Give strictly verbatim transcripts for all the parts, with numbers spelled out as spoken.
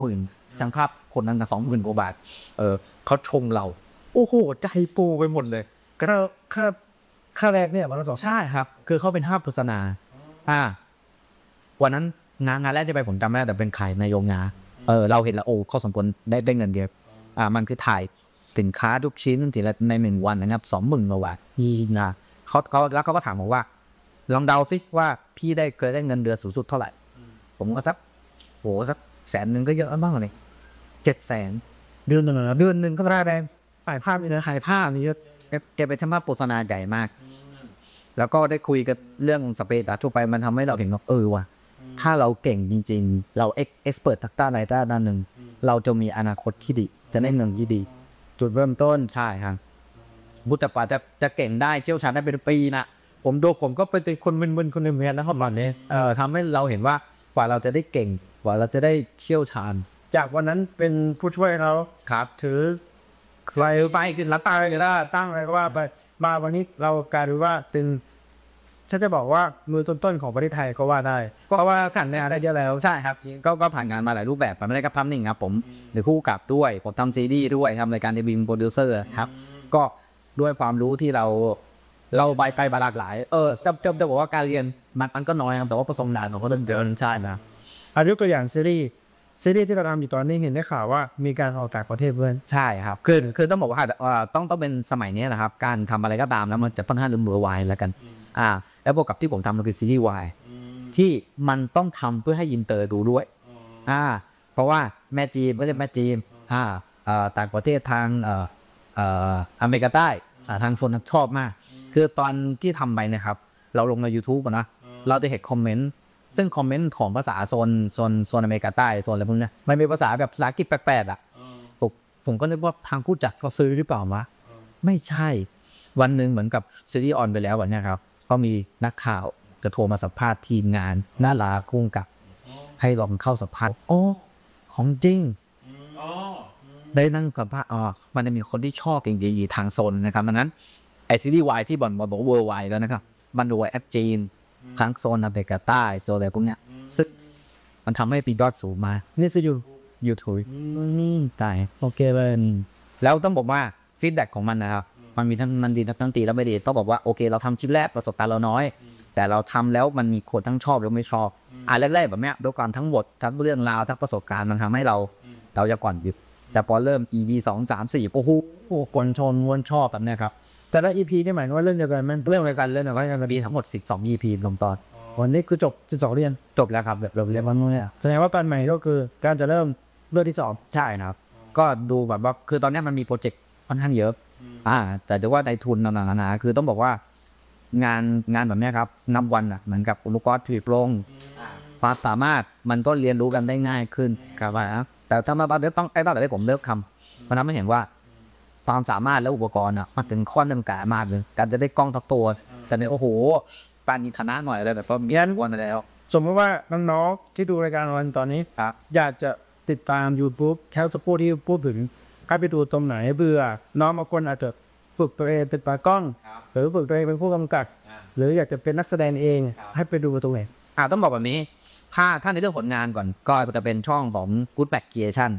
หมื่นช่างภาพคนนั้นสองหมื่นกว่าบาทเออเขาชมเราโอ้โหใจปูไปหมดเลยค่าค่าค่าแรกเนี่ยวันละสองใช่ครับคือเขาเป็นภาพโฆษณาอ่าวันนั้นงานงานแรกที่ไปผมจำไม่ได้แต่เป็นขายในโรงงานเออเราเห็นแล้วโอ้เขาสมควรได้ได้เงินเยอะอ่ามันคือถ่ายสินค้าทุกชิ้นทีละในหนึ่งวันนะครับสองหมื่นกว่าบาทนี่นะเขาเขาแล้วเขาก็ถามผมว่าลองเดาสิว่าพี่ได้เคยได้เงินเดือนสูงสุดเท่าไหร่ผมก็สักโหสักแสนหนึ่งก็เยอะมากเลยเจ็ดแสนเดือนหนึ่งนะเดือนหนึ่งก็ค่าได้แรงถ่ายภาพนี่นะถ่ายภาพนี่แกเป็นช่างภาพโฆษณาใหญ่มากแล้วก็ได้คุยกับเรื่องสเปซทั่วไปมันทำให้เราเห็นว่าเออว่ะถ้าเราเก่งจริงๆเราเอ็กเอ็กซ์เพิร์ตทักษะใดด้านด้านหนึ่งเราจะมีอนาคตที่ดีจะได้เงินที่ดีจุดเริ่มต้นใช่ครับบุตรปาจะจะเก่งได้เชี่ยวชาญได้เป็นปีนะผมดูผมก็เป็นคนมึนๆคนหนึ่งเหมือนกันนะครับตอนนี้เอ่อทำให้เราเห็นว่ากว่าเราจะได้เก่งกว่าเราจะได้เชี่ยวชาญจากวันนั้นเป็นผู้ช่วยเขาครับถือใครไปกินรับตาเลยนะตั้งอะไรก็ว่าไปมาวันนี้เรากลายเป็นว่าตึงฉันจะบอกว่ามือต้นๆของประเทศไทยก็ว่าได้เพราะว่าขันในอะไรเยอะแล้วใช่ครับก็ก็ผ่านงานมาหลายรูปแบบไม่ได้กับพัมนิ่งครับผมหรือคู่กับด้วยผมทำซีดีด้วยทำรายการทีวีโปรดิวเซอร์ครับก็ด้วยความรู้ที่เราเราไปไปหลากหลายเออจะจะจะบอกว่าการเรียนมันมันก็น้อยครับแต่ว่าประสบการณ์ของเขาเดินใช่นะอายุตัวอย่างซีรีส์ซีรีส์ที่เราทำอยู่ตอนนี้เห็นได้ข่าวว่ามีการออกต่างประเทศเพื่อนใช่ครับคือคือต้องบอกว่าต้องต้องเป็นสมัยนี้แหละครับการทำอะไรก็ตามแล้วมันจะค่อนข้างลืมเบอร์ไวแล้วกันอ่าแล้วบวกกับที่ผมทำมันคือซีรีส์วายที่มันต้องทำเพื่อให้ยินเตอร์ดูด้วยอ่าเพราะว่าแม่จีนก็จะแม่จีนอ่าอ่าต่างประเทศทางเอ่อเอ่ออเมริกาใต้อ่าทางคนชอบมากคือตอนที่ทำไปนะครับเราลงใน YouTube นะเราจะเห็นคอมเมนต์ซึ่งคอมเมนต์ของภาษาโซนโซนโซนอเมริกาใต้โซนอะไรพวกนี้มันเป็นภาษาแบบภาษาอังกฤษแปลกๆอ่ะผมผมก็นึกว่าทางผู้จัดเขาซื้อหรือเปล่าวะไม่ใช่วันหนึ่งเหมือนกับซีรีส์ออนไปแล้ววันนี้ครับก็มีนักข่าวจะโทรมาสัมภาษณ์ทีมงานหน้าลาคุ้งกับให้ลองเข้าสัมภาษณ์โอ้ของจริงได้นั่งกับพระอ๋อมันจะมีคนที่ชอบจริงๆทางโซนนะครับดังนั้นไอซีรีส์วายที่บอลบอลบอกเวอร์ไวแล้วนะครับมันดูแอปจีนทั้งโซนอเมริกาใต้โซนอะไรพวกเนี้ยซึ่งมันทำให้ปียอดสูงมานี่จะอยู่ยูทูบนี่ตายโอเคเลยแล้วต้องบอกว่าฟีดแบ็กของมันนะครับมันมีทั้งมันดีทั้งตีแล้วไม่ดีต้องบอกว่าโอเคเราทำคลิปแรกประสบการณ์เราน้อยแต่เราทำแล้วมันมีคนทั้งชอบแล้วไม่ชอบอ่าแรกๆแบบเนี้ยด้วยการทั้งบททั้งเรื่องราวทั้งประสบการณ์มันทำให้เราเราจะก่อนหยุดแต่พอเริ่ม อี พี สอง สาม สี่โอ้โหคนชมวนชอบแบบเนี้ยครับแต่ละ อี พี นี่หมายว่าเรื่องเดียวกันมันเรื่องเดียวกันเรื่องเดียวกันมีทั้งหมดสิบสอง อี พี ลงตอนวันนี้คือจบสิบสองเรียนจบแล้วครับแบบเรียนวันนู้นเนี่ยแสดงว่าตอนใหม่ก็คือการจะเริ่มเรื่องที่สองใช่ครับก็ดูแบบว่าคือตอนนี้มันมีโปรเจกต์ค่อนข้างเยอะอ่าแต่ถือว่าในทุนนานาๆคือต้องบอกว่างานงานแบบนี้ครับนับวันอ่ะเหมือนกับอุปกรณ์ถีบลงความสามารถมันก็เรียนรู้กันได้ง่ายขึ้นครับว่าแต่ถ้ามาบ้านเดี๋ยวต้องไอ้ตั้งแต่ที่ผมเลิกคำมันทำให้เห็นว่าความสามารถและอุปกรณ์อ่ะมันถึงข้อจำกัดมากเลยการจะได้กล้องทั้งตัวแต่เนี่ยโอ้โหปานนี้ฐานะหน่อยเลยแต่ก็มีวันแล้วสมมติว่าน้องๆที่ดูรายการวันตอนนี้อยากจะติดตาม YouTube แคลสปูที่พูดถึงให้ไปดูตรงไหนเบื่อน้องบางคนอาจจะฝึกตัวเองเป็นตากล้องหรือฝึกตัวเองเป็นผู้กำกับหรืออยากจะเป็นนักแสดงเองให้ไปดูตรงไหนอ่าต้องบอกแบบนี้ถ้าถ้าในเรื่องผลงานก่อนก็จะเป็นช่องของ Good Back Creation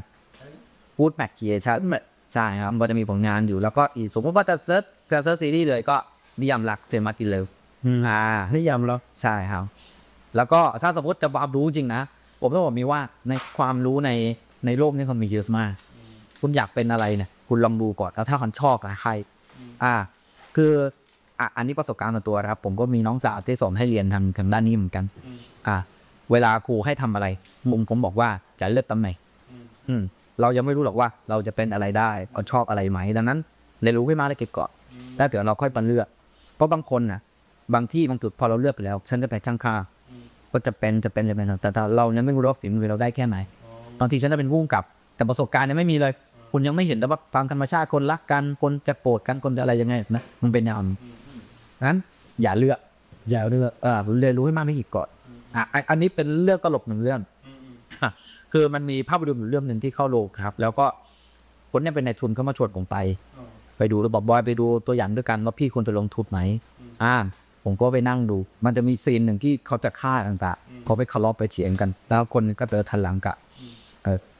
Good Back Creation ใช่ครับมันจะมีผลงานอยู่แล้วก็อีกสมมติว่าจะเซิร์ชจะเซิร์ชซีรีส์เลยก็นิยามหลักเซมาติเลวอ่านิยามแล้วใช่ครับแล้วก็ถ้าสมมติจะความรู้จริงนะผมต้องบอกมีว่าในความรู้ในในโลกนี้มันมีเยอะมากคุณอยากเป็นอะไรเนี่ยคุณลองดูก่อนแล้วถ้าคุณชอบกับใครอ่าคืออ่ะอันนี้ประสบการณ์ส่วนตัวครับผมก็มีน้องสาวที่สอนให้เรียนทางทางด้านนี้เหมือนกันอ่าเวลาครูให้ทำอะไรมุมผมบอกว่าจะเลือกตำแหน่งอืมเรายังไม่รู้หรอกว่าเราจะเป็นอะไรได้ก็ชอบอะไรไหมดังนั้นเรียนรู้ให้มากเลยเก็บก่อนแล้วเดี๋ยวเราค่อยไปเลือกเพราะบางคนนะบางที่บางจุดพอเราเลือกไปแล้วฉันจะไปช่างค่าก็จะเป็นจะเป็นจะเป็นแต่เรายังไม่รู้ว่าฝีมือเราได้แค่ไหนบางทีฉันจะเป็นผู้กำกับแต่ประสบการณ์ยังไม่มีเลยคุณยังไม่เห็นแต่ว่าทางธรรมชาติคนรักกันคนจะโกรธกันคนจะอะไรยังไงนะมันเป็นอย่างนั้นอย่าเลือกอย่าเลือกเออเรียนรู้ให้มากไม่กี่ก่อนอ่ะอันนี้เป็นเรื่องตลกหนึ่งเรื่องคือมันมีภาพยนตร์เรื่องหนึ่งที่เข้าโรงครับแล้วก็คนนี้เป็นนายทุนเขามาชวนผมไปไปดูแล้วบอกบอยไปดูตัวอย่างด้วยกันว่าพี่ควรจะลงทุนไหมอ่าผมก็ไปนั่งดูมันจะมีซีนหนึ่งที่เขาจะฆ่าต่างๆเขาไปคาร์ลไปเถียงกันแล้วคนก็เดินทันหลังกะเออ